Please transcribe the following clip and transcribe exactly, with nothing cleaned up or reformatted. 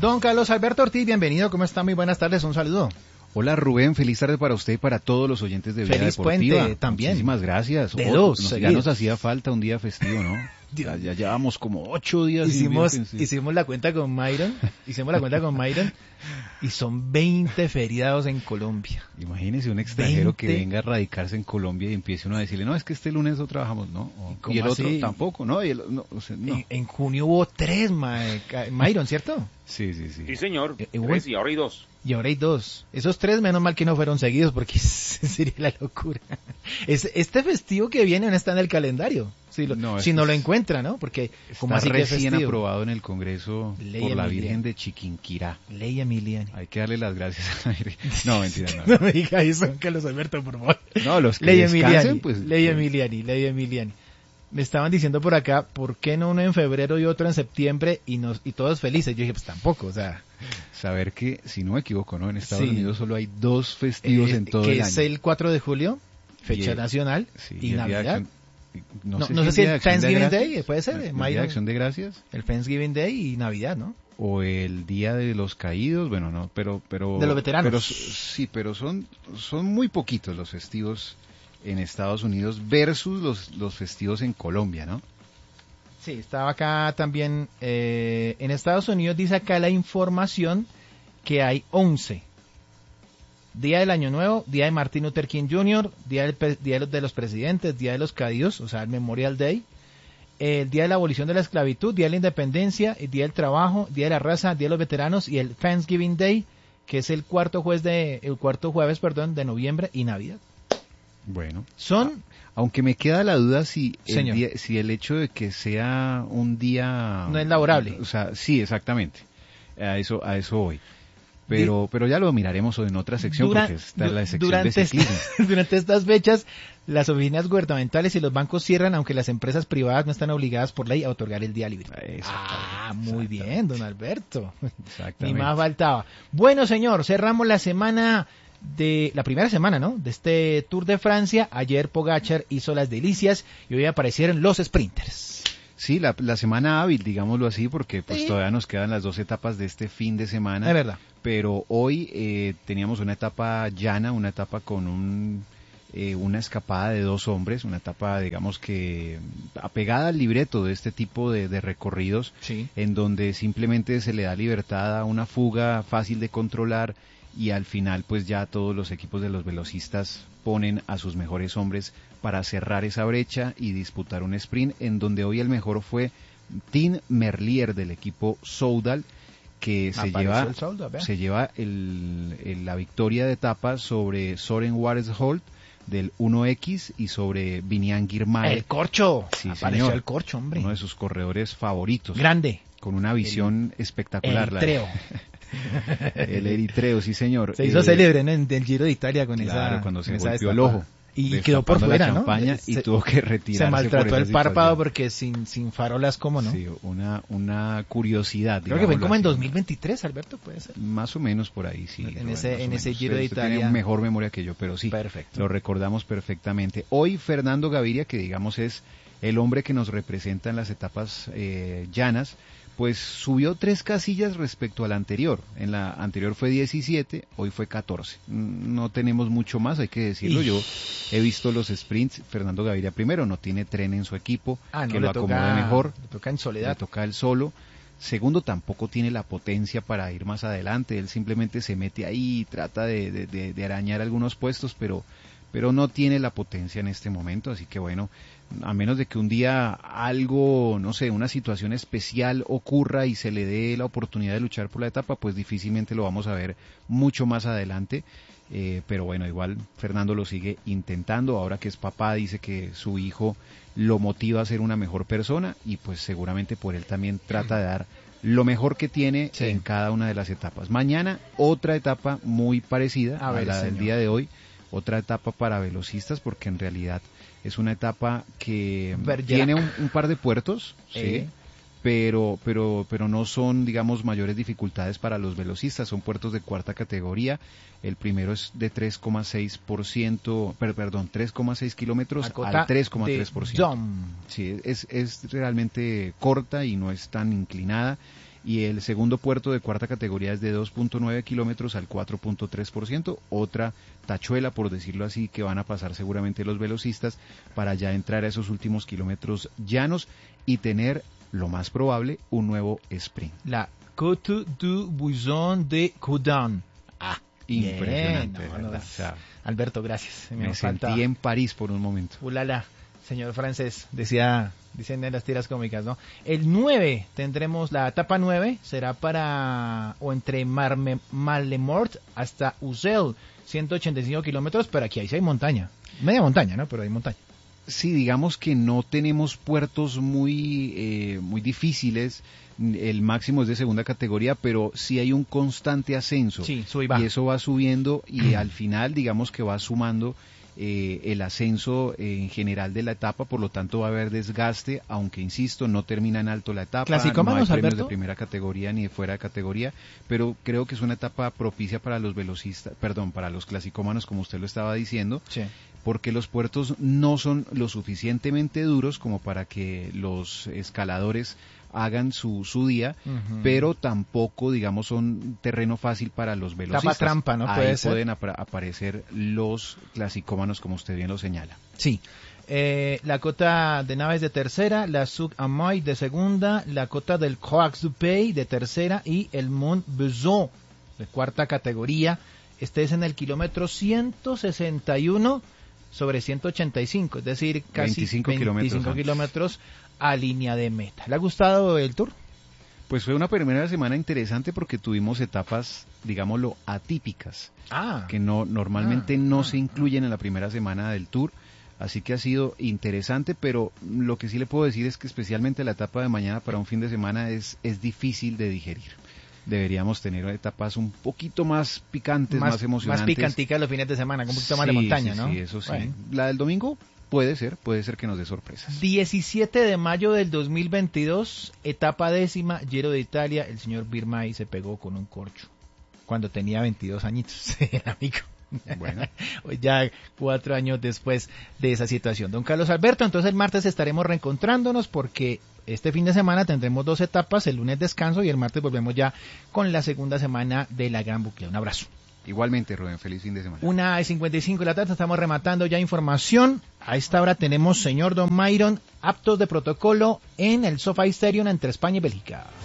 Don Carlos Alberto Ortiz, bienvenido, ¿cómo está? Muy buenas tardes, un saludo. Hola Rubén, feliz tarde para usted y para todos los oyentes de Vida Feliz Deportiva. puente también. Muchísimas gracias. De oh, dos nos, ya seguidos. nos hacía falta un día festivo, ¿no? Ya, ya llevamos como ocho días. Hicimos, sin día hicimos la cuenta con Myron, hicimos la cuenta con Myron y son veinte feriados en Colombia. Imagínese un extranjero veinte que venga a radicarse en Colombia y empiece uno a decirle, no, es que este lunes no trabajamos, ¿no? O, ¿Y y el así? otro tampoco, ¿no? Y el, no, o sea, no. En, en junio hubo tres, ma- Myron, ¿cierto? Sí, sí, sí. Sí, señor. Eh, eh, Tres y ahora hay dos. Y ahora hay dos. Esos tres, menos mal que no fueron seguidos, porque sería la locura. Es, este festivo que viene no está en el calendario. Si, lo, No, si este no lo es- encuentra, ¿no? Porque como Está así que es recién festivo. aprobado en el Congreso Ley por la Emiliana. Virgen de Chiquinquirá. Ley Emiliani. Hay que darle las gracias a la Virgen. No, mentira, no. No me diga eso, Carlos Alberto, por favor. No, los que Ley descansen, Emiliani, pues... Ley pues, Emiliani, Ley Emiliani. Me estaban diciendo por acá, ¿por qué no uno en febrero y otro en septiembre y nos y todos felices? Yo dije, pues tampoco, o sea... Saber que, si no me equivoco, ¿no? En Estados Sí. Unidos solo hay dos festivos eh, en todo que el es año. el cuatro de julio, fecha Y el- nacional, Sí, y el Día de Navidad. Acción- No, no sé no si sé el si Día de el Acción de Thanksgiving Gracias, Day, puede ser, el eh, Día de Myron. Acción de Gracias, El Thanksgiving Day y Navidad, ¿no? o el Día de los Caídos, bueno, no, pero... pero De los veteranos. pero s- sí, pero son, son muy poquitos los festivos en Estados Unidos versus los, los festivos en Colombia, ¿no? Sí, estaba acá también, eh, en Estados Unidos dice acá la información que hay once. Día del Año Nuevo, Día de Martin Luther King junior, Día, del, pre- Día de los- de los Presidentes, Día de los Caídos, o sea, el Memorial Day, el Día de la Abolición de la Esclavitud, Día de la Independencia, el Día del Trabajo, Día de la Raza, Día de los Veteranos y el Thanksgiving Day, que es el cuarto jueves de, el cuarto jueves, perdón, de noviembre y Navidad. Bueno, Son, aunque me queda la duda si el, Señor. día- si el hecho de que sea un día... No es laborable. O sea, sí, exactamente. A eso, a eso voy. Pero, pero ya lo miraremos en otra sección Dura- porque está la du- sección durante, de ciclismo. esta- durante estas fechas, las oficinas gubernamentales y los bancos cierran, aunque las empresas privadas no están obligadas por ley a otorgar el día libre. Ah, muy bien, don Alberto. Ni Exactamente. más faltaba. Bueno, señor, cerramos la semana de la primera semana, ¿no? De este Tour de Francia. Ayer Pogacar hizo las delicias y hoy aparecieron los sprinters. Sí, la, la semana hábil, digámoslo así, porque pues Sí. todavía nos quedan las dos etapas de este fin de semana. Es verdad. Pero hoy eh, teníamos una etapa llana, una etapa con un, eh, una escapada de dos hombres, una etapa, digamos que apegada al libreto de este tipo de, de recorridos, Sí. en donde simplemente se le da libertad a una fuga fácil de controlar y al final pues ya todos los equipos de los velocistas ponen a sus mejores hombres para cerrar esa brecha y disputar un sprint, en donde hoy el mejor fue Tim Merlier del equipo Soudal, que se Apareció lleva, el Soudal, vea. se lleva el, el- la victoria de etapa sobre Soren Waresholt del uno equis y sobre Vinian Girmay, El corcho. Sí, Apareció señor. el corcho, hombre. uno de sus corredores favoritos, Grande. con una visión espectacular. la- Eritreo. el Eritreo, sí señor. Se hizo Eh, célebre, ¿no? En el Giro de Italia con Claro, esa cuando se con esa golpeó el destapada. ojo. Y quedó por destapando fuera, la ¿no? champaña y Se- tuvo que retirarse. Se maltrató por el esa párpado situación. porque sin, sin farolas, ¿cómo no? Sí, una, una curiosidad. Creo que fue digámoslo como en así. dos mil veintitrés, Alberto, puede ser. Más o menos por ahí, sí. En Rubén, ese- más o en ese menos. Giro de Usted tiene Italia. mejor memoria que yo, pero sí. Perfecto. Lo recordamos perfectamente. Hoy Fernando Gaviria, que digamos es el hombre que nos representa en las etapas eh, llanas, pues subió tres casillas respecto a la anterior. En la anterior fue diecisiete, hoy fue catorce. Mm, No tenemos mucho más, hay que decirlo. Y- Yo he visto los sprints. Fernando Gaviria primero no tiene tren en su equipo, Ah, no, que le lo toca, acomoda mejor. le toca en Le soledad. toca él solo. Segundo, tampoco tiene la potencia para ir más adelante. Él simplemente se mete ahí y trata de, de- de- de arañar algunos puestos, pero, pero no tiene la potencia en este momento. Así que bueno, a menos de que un día algo, no sé, una situación especial ocurra y se le dé la oportunidad de luchar por la etapa, pues difícilmente lo vamos a ver mucho más adelante. Eh, pero bueno, igual Fernando lo sigue intentando. Ahora que es papá, dice que su hijo lo motiva a ser una mejor persona y pues seguramente por él también trata de dar lo mejor que tiene Sí. en cada una de las etapas. Mañana otra etapa muy parecida A a, ver, la del señor. día de hoy, otra etapa para velocistas porque en realidad es una etapa que Bergerac. tiene un, un par de puertos, Eh. sí, pero pero pero no son, digamos, mayores dificultades para los velocistas. Son puertos de cuarta categoría. El primero es de tres coma seis por ciento, per, perdón, tres coma seis kilómetros al tres coma tres por ciento. Sí, es, es realmente corta y no es tan inclinada. Y el segundo puerto de cuarta categoría es de dos punto nueve kilómetros al cuatro punto tres por ciento, otra tachuela, por decirlo así, que van a pasar seguramente los velocistas para ya entrar a esos últimos kilómetros llanos y tener, lo más probable, un nuevo sprint. La Côte du Buisson de Coudon. Ah, impresionante, bien, no, ¿verdad? no, O sea, Alberto, gracias. me, me sentí en París por un momento. Ulala, señor francés, decía, dicen en las tiras cómicas, ¿no? El nueve, tendremos la etapa nueve, será para, o entre Marme, Malemort hasta Ussel, ciento ochenta y cinco kilómetros, pero aquí ahí sí hay montaña. Media montaña, ¿no? Pero hay montaña. Sí, digamos que no tenemos puertos muy, eh, muy difíciles. El máximo es de segunda categoría, pero sí hay un constante ascenso. Sí, sube y baja. Y eso va subiendo y al final, digamos que va sumando eh, el ascenso eh, en general de la etapa, por lo tanto va a haber desgaste, aunque insisto, no termina en alto la etapa, no hay premios Alberto? de primera categoría ni de fuera de categoría, pero creo que es una etapa propicia para los velocistas, perdón, para los clasicómanos, como usted lo estaba diciendo. Sí. Porque los puertos no son lo suficientemente duros como para que los escaladores hagan su, su día, uh-huh. pero tampoco, digamos, son terreno fácil para los velocistas. Tapa trampa, ¿no? Ahí Puede ser. pueden ap- aparecer los clasicómanos, como usted bien lo señala. Sí. Eh, la cota de Naves de tercera, la Suc Amoy de segunda, la cota del Croix du Pays de tercera y el Mont Beson de cuarta categoría. Este es en el kilómetro ciento sesenta y uno sobre ciento ochenta y cinco, es decir, casi veinticinco, veinticinco kilómetros, kilómetros a línea de meta. ¿Le ha gustado el tour? Pues fue una primera semana interesante porque tuvimos etapas, digámoslo, atípicas, ah, que no normalmente ah, no ah, se incluyen en la primera semana del tour, así que ha sido interesante, pero lo que sí le puedo decir es que especialmente la etapa de mañana para un fin de semana es, es difícil de digerir. Deberíamos tener etapas un poquito más picantes, más, más emocionantes. Más picanticas los fines de semana, con un poquito sí, más de montaña, sí, ¿no? Sí, eso sí. Bueno. La del domingo puede ser, puede ser que nos dé sorpresas. diecisiete de mayo del dos mil veintidós, etapa décima, Giro de Italia, el señor Birmay se pegó con un corcho cuando tenía veintidós añitos, amigo. Bueno. Ya cuatro años después de esa situación. Don Carlos Alberto, entonces el martes estaremos reencontrándonos porque este fin de semana tendremos dos etapas, el lunes descanso y el martes volvemos ya con la segunda semana de la Gran Buclea. Un abrazo. Igualmente, Rubén, feliz fin de semana. Una de cincuenta y cinco de la tarde, estamos rematando ya información. A esta hora tenemos, señor Don Myron, aptos de protocolo en el SoFi Stadium entre España y Bélgica.